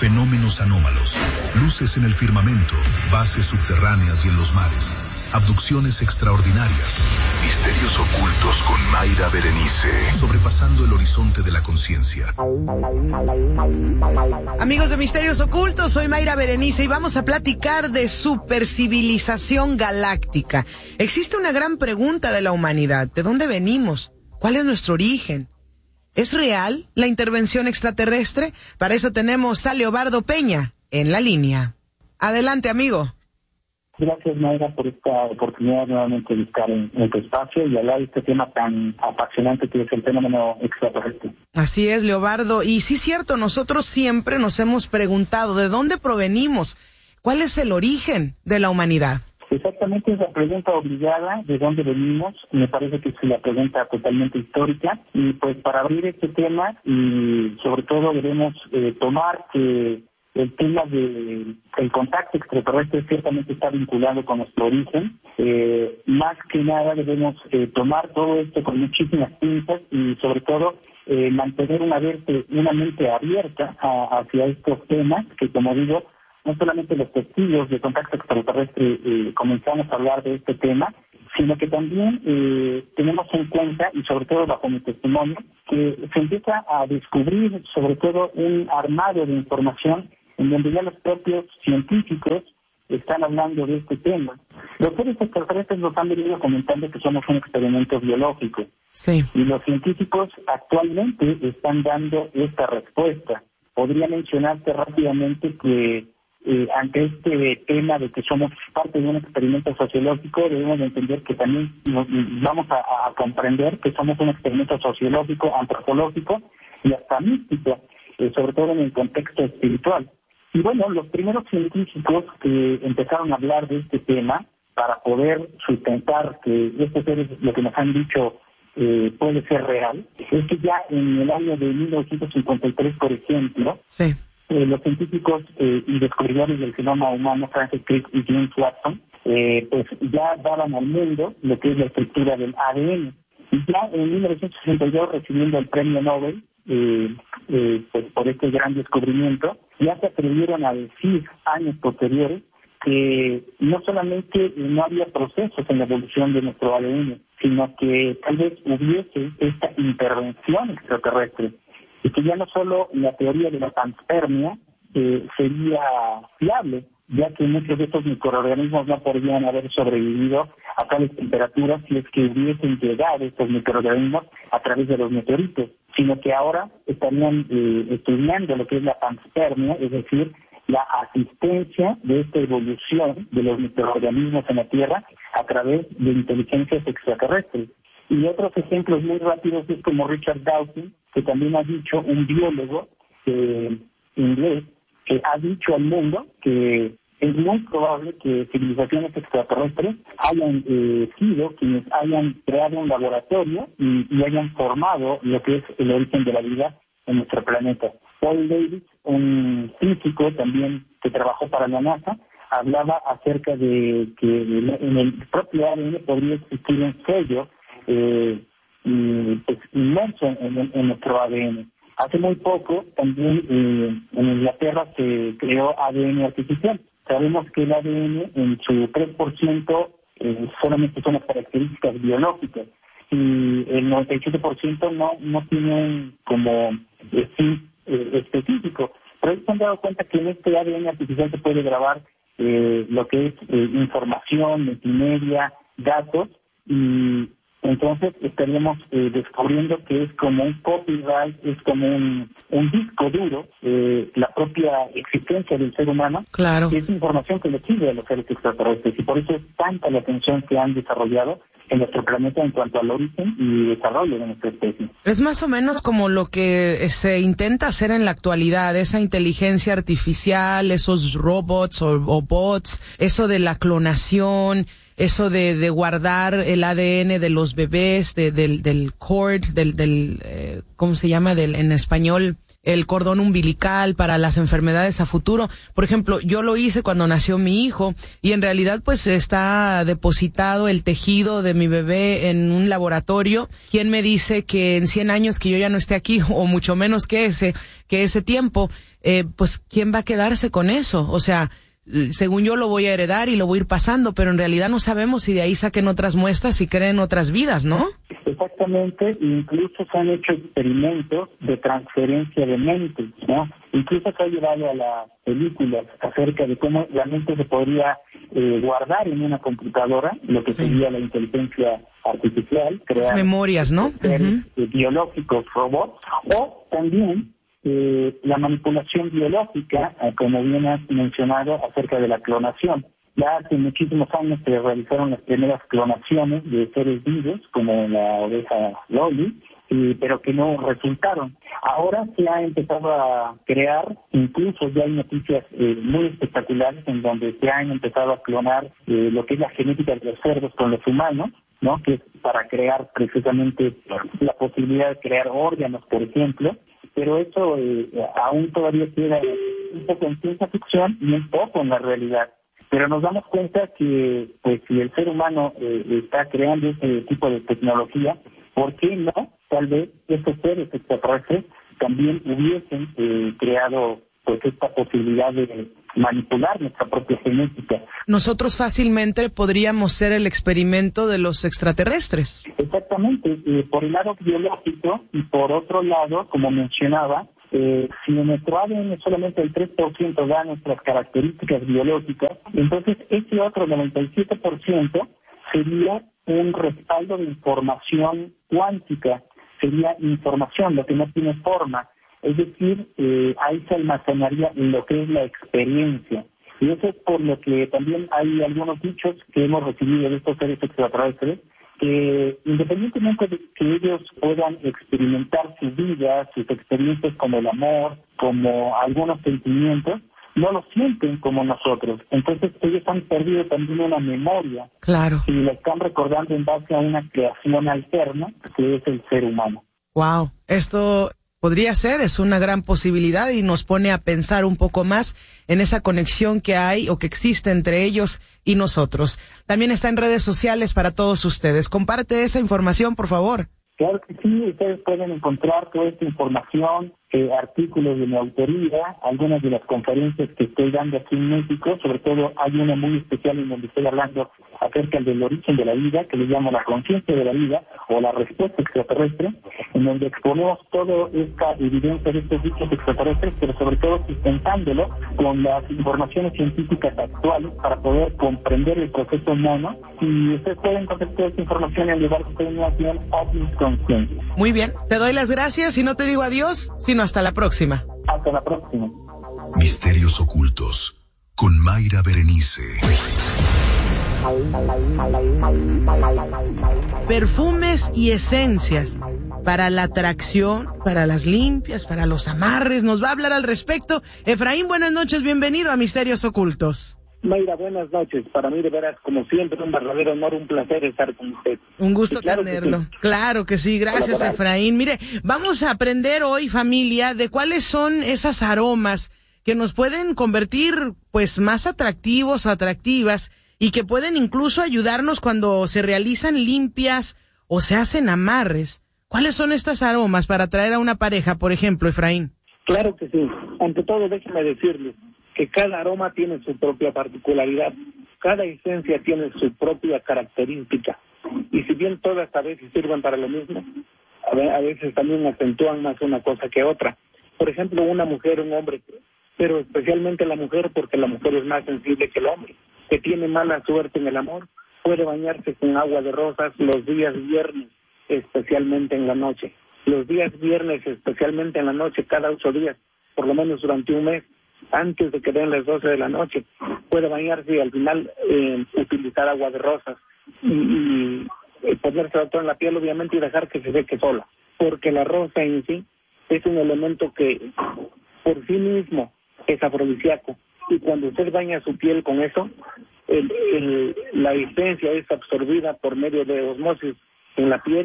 fenómenos anómalos, luces en el firmamento, bases subterráneas y en los mares, abducciones extraordinarias, misterios ocultos con Mayra Berenice, sobrepasando el horizonte de la conciencia. Amigos de Misterios Ocultos, soy Mayra Berenice y vamos a platicar de supercivilización galáctica. Existe una gran pregunta de la humanidad: ¿de dónde venimos? ¿Cuál es nuestro origen? ¿Es real la intervención extraterrestre? Para eso tenemos a Leobardo Peña en la línea. Adelante, amigo. Gracias, Mayra, por esta oportunidad nuevamente de estar en tu espacio y hablar de este tema tan apasionante que es el fenómeno extraterrestre. Así es, Leobardo. Y sí es cierto, nosotros siempre nos hemos preguntado ¿de dónde provenimos? ¿Cuál es el origen de la humanidad? Exactamente, es la pregunta obligada, ¿de dónde venimos? Me parece que es la pregunta totalmente histórica. Y pues para abrir este tema, y sobre todo debemos tomar que el tema del contacto extraterrestre ciertamente está vinculado con nuestro origen. Más que nada debemos tomar todo esto con muchísimas pinzas y sobre todo mantener una mente abierta hacia estos temas que, como digo, no solamente los testigos de contacto extraterrestre comenzamos a hablar de este tema, sino que también tenemos en cuenta, y sobre todo bajo mi testimonio, que se empieza a descubrir sobre todo un armario de información en donde ya los propios científicos están hablando de este tema. Los seres extraterrestres nos han venido comentando que somos un experimento biológico. Sí. Y los científicos actualmente están dando esta respuesta. Podría mencionarte rápidamente que ante este tema de que somos parte de un experimento sociológico, debemos de entender que también vamos a comprender que somos un experimento sociológico, antropológico y hasta místico, sobre todo en el contexto espiritual. Y bueno, los primeros científicos que empezaron a hablar de este tema para poder sustentar que estos seres, lo que nos han dicho, puede ser real, es que ya en el año de 1953, por ejemplo, sí, los científicos y descubridores del genoma humano, Francis Crick y James Watson, pues ya daban al mundo lo que es la estructura del ADN. Y ya en 1962, recibiendo el premio Nobel, pues por este gran descubrimiento, ya se atrevieron a decir años posteriores que no solamente no había procesos en la evolución de nuestro ADN, sino que tal vez hubiese esta intervención extraterrestre, y que ya no solo la teoría de la panspermia sería fiable, ya que muchos de estos microorganismos no podrían haber sobrevivido a tales temperaturas si es que hubiesen llegado estos microorganismos a través de los meteoritos, sino que ahora estarían estudiando lo que es la panspermia, es decir, la asistencia de esta evolución de los microorganismos en la Tierra a través de inteligencias extraterrestres. Y otros ejemplos muy rápidos es como Richard Dawkins, que también ha dicho, un biólogo inglés, que ha dicho al mundo que es muy probable que civilizaciones extraterrestres hayan sido quienes hayan creado un laboratorio y hayan formado lo que es el origen de la vida en nuestro planeta. Paul Davies, un físico también que trabajó para la NASA, hablaba acerca de que en el propio ADN podría existir un sello pues, inmenso en nuestro ADN. Hace muy poco también en Inglaterra se creó ADN artificial. Sabemos que el ADN en su 3% solamente son las características biológicas y el 97% no tienen como fin específico. Pero ellos se han dado cuenta que en este ADN artificial se puede grabar lo que es información, multimedia, datos, y entonces estaríamos descubriendo que es como un copyright, es como un disco duro, la propia existencia del ser humano, claro, que es información que le sirve a los seres extraterrestres, y por eso es tanta la atención que han desarrollado en nuestro planeta en cuanto al origen y desarrollo de nuestra especie. Es más o menos como lo que se intenta hacer en la actualidad, esa inteligencia artificial, esos robots o bots, eso de la clonación, eso de guardar el ADN de los bebés, del cord, ¿cómo se llama? En español, el cordón umbilical para las enfermedades a futuro. Por ejemplo, yo lo hice cuando nació mi hijo y en realidad pues está depositado el tejido de mi bebé en un laboratorio. ¿Quién me dice que en 100 años que yo ya no esté aquí o mucho menos que ese tiempo, pues quién va a quedarse con eso? O sea, según yo lo voy a heredar y lo voy a ir pasando, pero en realidad no sabemos si de ahí saquen otras muestras y creen otras vidas, ¿no? Exactamente, incluso se han hecho experimentos de transferencia de mentes, ¿no? Incluso se ha llevado a las películas acerca de cómo la mente se podría guardar en una computadora, lo que sería la inteligencia artificial, crear las memorias, ¿no? Seres biológicos, robots, o también la manipulación biológica, como bien has mencionado, acerca de la clonación. Ya hace muchísimos años se realizaron las primeras clonaciones de seres vivos, como la oveja Loli, pero que no resultaron. Ahora se ha empezado a crear, incluso ya hay noticias muy espectaculares en donde se han empezado a clonar lo que es la genética de los cerdos con los humanos, ¿no? Que es para crear precisamente la posibilidad de crear órganos, por ejemplo. Pero eso aún todavía queda un poco en ciencia ficción y un poco en la realidad. Pero nos damos cuenta que, pues, si el ser humano está creando ese tipo de tecnología, ¿por qué no? Tal vez estos seres extraterrestres también hubiesen creado, pues, esta posibilidad de manipular nuestra propia genética. Nosotros fácilmente podríamos ser el experimento de los extraterrestres. Exactamente, por el lado biológico y por otro lado, como mencionaba, si en nuestro ADN solamente el 3% da nuestras características biológicas, entonces ese otro 97% sería un respaldo de información cuántica, sería información, lo que no tiene forma. Es decir, ahí se almacenaría lo que es la experiencia. Y eso es por lo que también hay algunos dichos que hemos recibido de estos seres extraterrestres, que independientemente de que ellos puedan experimentar su vida, sus experiencias como el amor, como algunos sentimientos, no lo sienten como nosotros. Entonces ellos han perdido también una memoria. Claro. Y la están recordando en base a una creación alterna, que es el ser humano. Wow, esto podría ser, es una gran posibilidad y nos pone a pensar un poco más en esa conexión que hay o que existe entre ellos y nosotros. También está en redes sociales para todos ustedes. Comparte esa información, por favor. Claro que sí, ustedes pueden encontrar toda esta información, artículos de mi autoría, algunas de las conferencias que estoy dando aquí en México, sobre todo hay una muy especial en donde estoy hablando acerca del origen de la vida, que le llamo la conciencia de la vida o la respuesta extraterrestre, en donde exponemos toda esta evidencia de estos dichos extraterrestres, pero sobre todo sustentándolo con las informaciones científicas actuales para poder comprender el proceso humano. Y ustedes pueden conocer toda esta información en el lugar que estoy en OVNIS Conciencia. Muy bien, te doy las gracias y no te digo adiós, sino hasta la próxima. Hasta la próxima. Misterios ocultos con Mayra Berenice. Perfumes y esencias para la atracción, para las limpias, para los amarres. Nos va a hablar al respecto. Efraín, buenas noches, bienvenido a Misterios Ocultos. Mayra, buenas noches. Para mí, de veras, como siempre, un verdadero honor, un placer estar con usted. Un gusto claro tenerlo. Que sí. Claro que sí, gracias, Efraín. Mire, vamos a aprender hoy, familia, de cuáles son esas aromas que nos pueden convertir, pues, más atractivos o atractivas y que pueden incluso ayudarnos cuando se realizan limpias o se hacen amarres. ¿Cuáles son estas aromas para atraer a una pareja, por ejemplo, Efraín? Claro que sí. Ante todo, déjeme decirle que cada aroma tiene su propia particularidad, cada esencia tiene su propia característica, y si bien todas a veces sirven para lo mismo, a veces también acentúan más una cosa que otra. Por ejemplo, una mujer, un hombre, pero especialmente la mujer, porque la mujer es más sensible que el hombre, que tiene mala suerte en el amor, puede bañarse con agua de rosas los días viernes, especialmente en la noche. Los días viernes, especialmente en la noche, cada 8 días, por lo menos durante un mes, antes de que den las 12 de la noche, puede bañarse y al final utilizar agua de rosas y ponerse todo en la piel, obviamente, y dejar que se seque sola, porque la rosa en sí es un elemento que por sí mismo es afrodisíaco, y cuando usted baña su piel con eso, la esencia es absorbida por medio de osmosis en la piel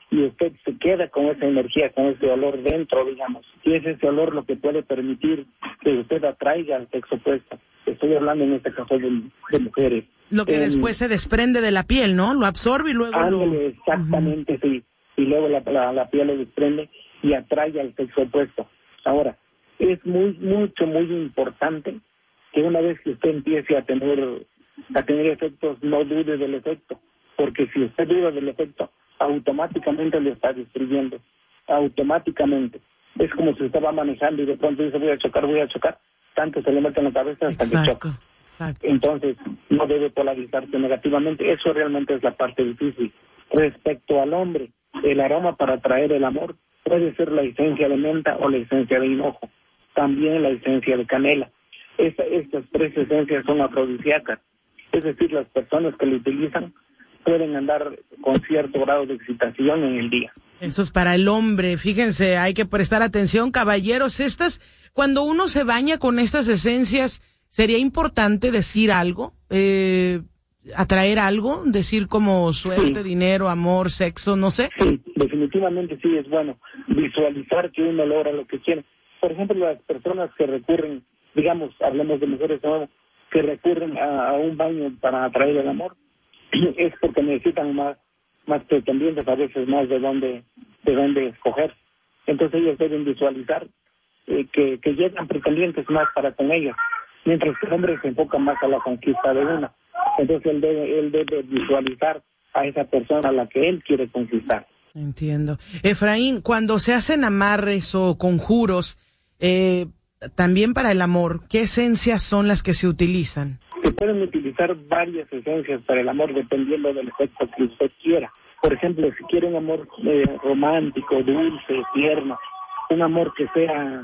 y usted se queda con esa energía, con ese olor dentro, digamos. Y es ese olor lo que puede permitir que usted atraiga al sexo opuesto. Estoy hablando en este caso de mujeres. Lo que después se desprende de la piel, ¿no? Lo absorbe y luego ándale, exactamente, sí. Y luego la piel lo desprende y atrae al sexo opuesto. Ahora, es muy importante que una vez que usted empiece a tener efectos, no dude del efecto. Porque si usted duda del efecto, automáticamente lo está destruyendo. Automáticamente. Es como si usted va manejando y de pronto dice voy a chocar. Tanto se le mete en la cabeza hasta que choca. Exacto. Entonces, no debe polarizarse negativamente. Eso realmente es la parte difícil. Respecto al hombre, el aroma para atraer el amor puede ser la esencia de menta o la esencia de hinojo. También la esencia de canela. Estas tres esencias son afrodisíacas. Es decir, las personas que lo utilizan pueden andar con cierto grado de excitación en el día. Eso es para el hombre. Fíjense, hay que prestar atención, caballeros. Cuando uno se baña con estas esencias, ¿sería importante decir algo? ¿Atraer algo? ¿Decir como suerte, dinero, amor, sexo, no sé? Sí, definitivamente sí es bueno visualizar que uno logra lo que quiere. Por ejemplo, las personas que recurren, digamos, hablemos de mujeres que recurren a un baño para atraer el amor, es porque necesitan más pretendientes, a veces más de dónde escoger. Entonces ellos deben visualizar que llegan pretendientes más para con ellos, mientras que el hombre se enfoca más a la conquista de una. Entonces él debe visualizar a esa persona a la que él quiere conquistar. Entiendo. Efraín, cuando se hacen amarres o conjuros, también para el amor, ¿qué esencias son las que se utilizan? Se pueden utilizar varias esencias para el amor dependiendo del efecto que usted quiera. Por ejemplo, si quiere un amor romántico, dulce, tierno, un amor que sea,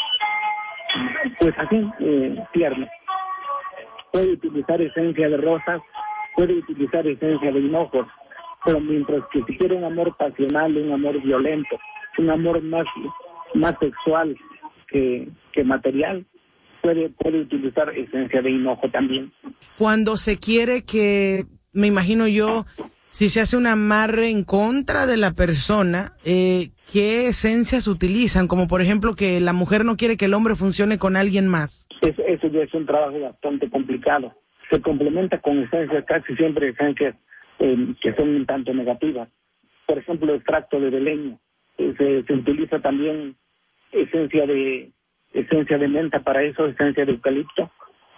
pues así, tierno, puede utilizar esencia de rosas, puede utilizar esencia de hinojos, pero mientras que si quiere un amor pasional, un amor violento, un amor más sexual que material, puede utilizar esencia de hinojo también. Cuando se quiere que, me imagino yo, si se hace un amarre en contra de la persona, ¿qué esencias utilizan? Como por ejemplo que la mujer no quiere que el hombre funcione con alguien más. Eso ya es un trabajo bastante complicado. Se complementa con esencias, casi siempre esencias que son un tanto negativas. Por ejemplo, extracto de beleño. Se utiliza también esencia de menta para eso, esencia de eucalipto,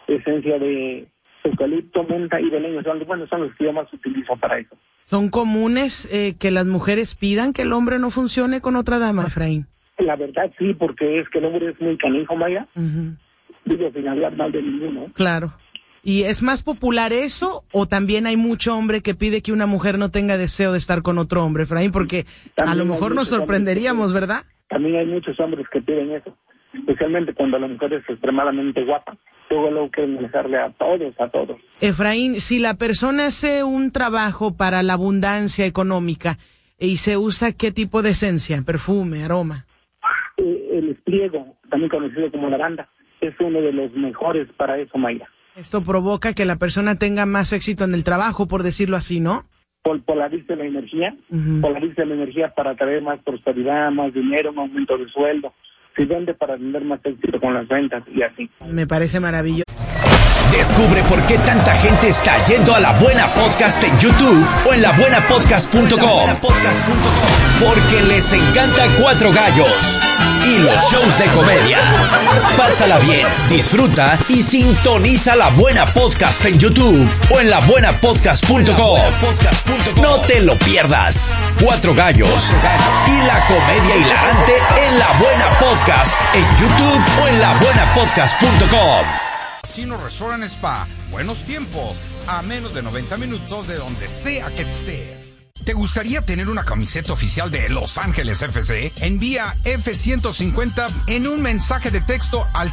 menta y beleño. Son los que yo más utilizo para eso. ¿Son comunes que las mujeres pidan que el hombre no funcione con otra dama, Efraín? La verdad sí, porque es que el hombre es muy canijo, Maya. Digo, sin hablar mal de ninguno. Claro. ¿Y es más popular eso o también hay mucho hombre que pide que una mujer no tenga deseo de estar con otro hombre, Efraín? Porque también a lo mejor nos sorprenderíamos, ¿verdad? También hay muchos hombres que piden eso, especialmente cuando la mujer es extremadamente guapa. Luego quieren manejarle a todos. Efraín, si la persona hace un trabajo para la abundancia económica y se usa ¿qué tipo de esencia? Perfume, aroma. El espliego, también conocido como lavanda, es uno de los mejores para eso, Mayra. Esto provoca que la persona tenga más éxito en el trabajo, por decirlo así, ¿no? Polariza la energía, polariza la energía para traer más prosperidad, más dinero, un aumento de sueldo. Se vende para tener más éxito con las ventas y así. Me parece maravilloso. Descubre por qué tanta gente está yendo a La Buena Podcast en YouTube o en labuenapodcast.com. Porque les encanta Cuatro Gallos y los shows de comedia. Pásala bien, disfruta y sintoniza La Buena Podcast en YouTube o en labuenapodcast.com. No te lo pierdas. Cuatro Gallos y la comedia hilarante en La Buena Podcast en YouTube o en labuenapodcast.com. Casino Restaurant Spa, buenos tiempos, a menos de 90 minutos de donde sea que estés. ¿Te gustaría tener una camiseta oficial de Los Ángeles FC? Envía F-150 en un mensaje de texto al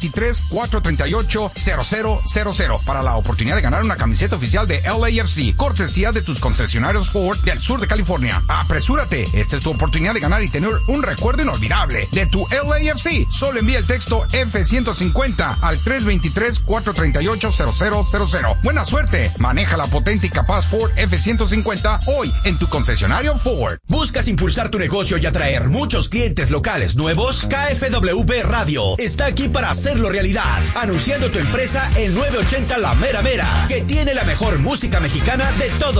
323-438-0000 para la oportunidad de ganar una camiseta oficial de LAFC, cortesía de tus concesionarios Ford del sur de California. ¡Apresúrate! Esta es tu oportunidad de ganar y tener un recuerdo inolvidable de tu LAFC. Solo envía el texto F-150 al 323-438-0000. ¡Buena suerte! Maneja la potente y capaz Ford F-150 hoy en tu concesionario Ford. ¿Buscas impulsar tu negocio y atraer muchos clientes locales nuevos? KFWB Radio está aquí para hacerlo realidad. Anunciando tu empresa en 980 La Mera Mera, que tiene la mejor música mexicana de todo